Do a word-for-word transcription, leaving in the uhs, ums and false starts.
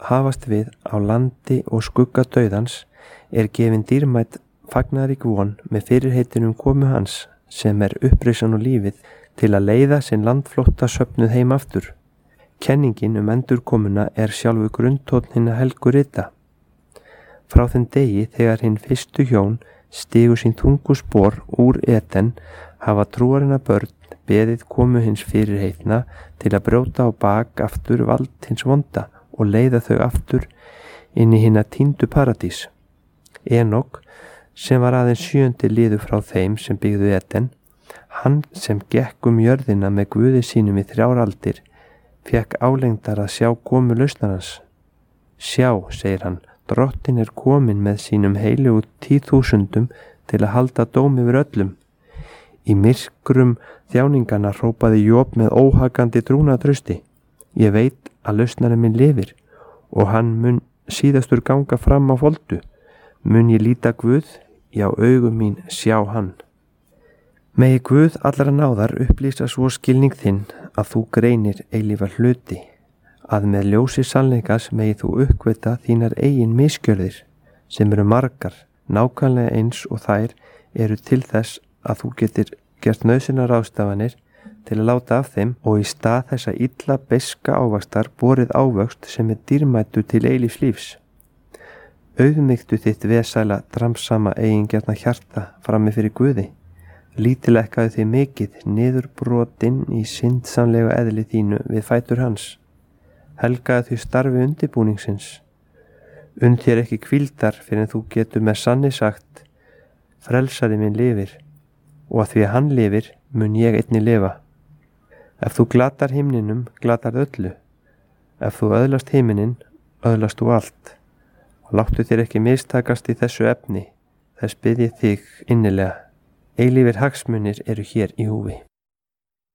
hafast við á landi og skugga dauðans er gefin dýrmæt fagnaðarík von með fyrirheitinum komu hans sem er upprisan og lífið til að leiða sinn landflótta söfnuð heim aftur. Kenningin um endurkomuna er sjálfu grundtónn hinna helgu rita. Frá þeim degi þegar hinn fyrstu hjón stigu sín þungu spor úr Eden hafa trúarinnar börn beðið komu hins fyrirheitna til að brjóta á bak aftur vald hins vonda og leiða þau aftur inn í hinna týndu paradís. Enok, sem var aðeins sjöundi liður frá þeim sem byggðu Eden, hann sem gekk um jörðina með Guði sínum í þrjár aldir, fékk álengdar að sjá komu lausnarans. Sjá, segir hann, drottin er komin með sínum heilugu tíðþúsundum til að halda dóm yfir öllum. Í myrkrum þjáningana hrópaði Job með óhagandi trúnaðartrausti. Ég veit að lausnarinn minn lifir og hann mun síðastur ganga fram á foldu. Mun ég líta Guð, já augum mín sjá hann. Megi Guð allra náðar upplýsa svo skilning þinn að þú greinir eilífa hluti, að með ljósi sannleikas megi þú uppgöta þínar eigin misgjörðir sem eru margar, nákvæmlega eins og þær eru til þess að þú getur gert nauðsynlegar ráðstafanir til að láta af þeim og í stað þessa illa beiska ávaxtar borið ávöxt sem er dýrmættur til eilífs lífs. Auðmygtu þitt vesæla dramsama eigingjarna hjarta frammi fyrir Guði. Lítilekkaðu þig mikið niðurbrotin í syndsamlega eðli þínu við fætur hans. Helgaðu því starfi undirbúningsins. Und þér ekki hvíldar fyrir en þú getur með sanni sagt, frelsari minn lifir, og að því að hann lifir mun ég einnig lifa. Ef þú glatar himninum, glatar öllu. Ef þú öðlast himinin, öðlast þú allt. Og láttu þér ekki mistakast í þessu efni, þess bið ég þig innilega. Eilífir hagsmunir eru hér í húfi.